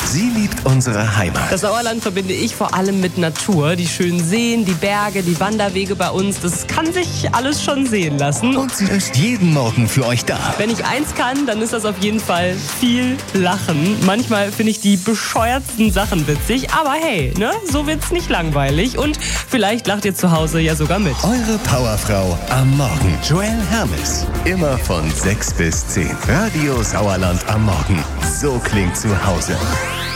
Sie liebt unsere Heimat. Das Sauerland verbinde ich vor allem mit Natur. Die schönen Seen, die Berge, die Wanderwege bei uns, das kann sich alles schon sehen lassen. Und sie ist jeden Morgen für euch da. Wenn ich eins kann, dann ist das auf jeden Fall viel lachen. Manchmal finde ich die bescheuertsten Sachen witzig, aber hey, ne, so wird's nicht langweilig und vielleicht lacht ihr zu Hause ja sogar mit. Eure Powerfrau am Morgen. Joelle Hermes. Immer von 6 bis 10. Radio Sauerland am Morgen. So klingt zu Hause.